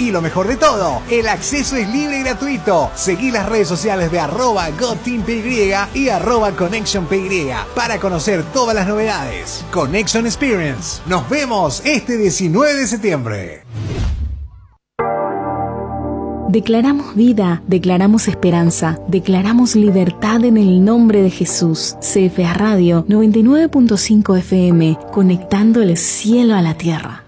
Y lo mejor de todo, el acceso es libre y gratuito. Seguí las redes sociales de @GoTeamPY y @ConnectionPY para conocer todas las novedades. Connection Experience. Nos vemos este 19 de septiembre. Declaramos vida, declaramos esperanza, declaramos libertad en el nombre de Jesús. CFA Radio 99.5 FM, conectando el cielo a la tierra.